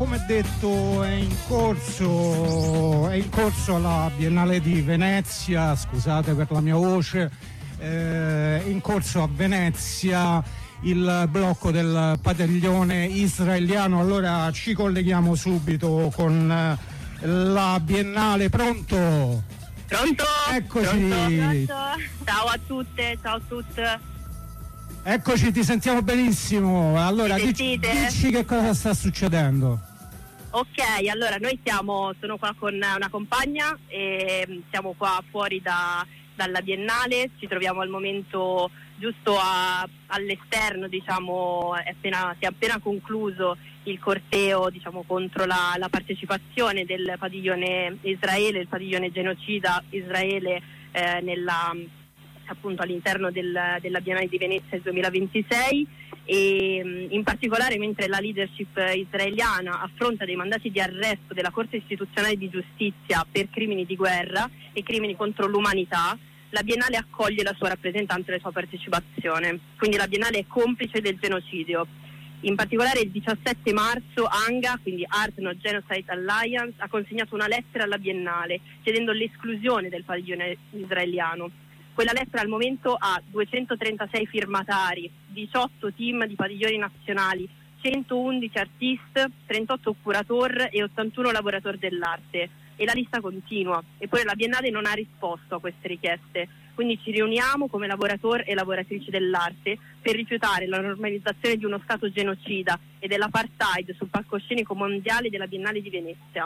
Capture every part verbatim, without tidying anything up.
come detto è in corso è in corso la Biennale di Venezia, scusate per la mia voce, eh, è in corso a Venezia il blocco del padiglione israeliano. Allora ci colleghiamo subito con la Biennale. Pronto? Pronto? Eccoci. Pronto? Ciao a tutte, ciao a tutte. Eccoci, ti sentiamo benissimo. Allora dici, dici che cosa sta succedendo. Ok, allora noi siamo, sono qua con una compagna e siamo qua fuori da, dalla Biennale, ci troviamo al momento giusto a, all'esterno, diciamo, è appena, si è appena concluso il corteo, diciamo, contro la, la partecipazione del padiglione Israele, il padiglione genocida Israele eh, nella, appunto all'interno del, della Biennale di Venezia del duemilaventisei, e in particolare mentre la leadership israeliana affronta dei mandati di arresto della Corte istituzionale di giustizia per crimini di guerra e crimini contro l'umanità, la Biennale accoglie la sua rappresentanza e la sua partecipazione. Quindi la Biennale è complice del genocidio. In particolare il diciassette marzo ANGA, quindi Art No Genocide Alliance, ha consegnato una lettera alla Biennale chiedendo l'esclusione del padiglione israeliano. Quella lettera al momento ha duecentotrentasei firmatari, diciotto team di padiglioni nazionali, centoundici artisti, trentotto curator e ottantuno lavoratori dell'arte. E la lista continua. Eppure la Biennale non ha risposto a queste richieste. Quindi ci riuniamo come lavoratori e lavoratrici dell'arte per rifiutare la normalizzazione di uno Stato genocida e dell'apartheid sul palcoscenico mondiale della Biennale di Venezia.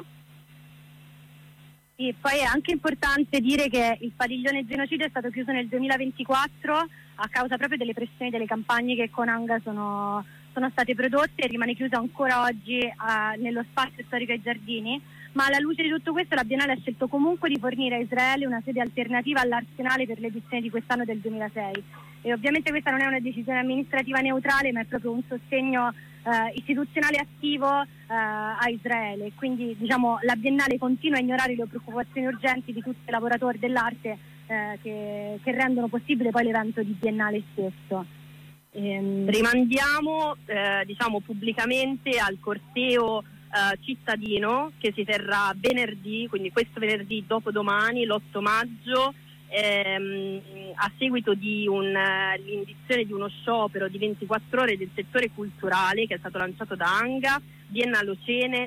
Sì, poi è anche importante dire che il padiglione genocidio è stato chiuso nel duemilaventiquattro a causa proprio delle pressioni delle campagne che con ANGA sono, sono state prodotte, e rimane chiuso ancora oggi uh, nello spazio storico ai Giardini, ma alla luce di tutto questo la Biennale ha scelto comunque di fornire a Israele una sede alternativa all'Arsenale per l'edizione di quest'anno del duemilasei. E ovviamente questa non è una decisione amministrativa neutrale, ma è proprio un sostegno eh, istituzionale attivo eh, a Israele. Quindi diciamo la Biennale continua a ignorare le preoccupazioni urgenti di tutti i lavoratori dell'arte eh, che, che rendono possibile poi l'evento di Biennale stesso. Ehm... Rimandiamo eh, diciamo pubblicamente al corteo Uh, cittadino che si terrà venerdì, quindi questo venerdì dopodomani, l'otto maggio, ehm, a seguito di un, uh, l'indizione di uno sciopero di ventiquattro ore del settore culturale che è stato lanciato da ANGA, Biennalocene,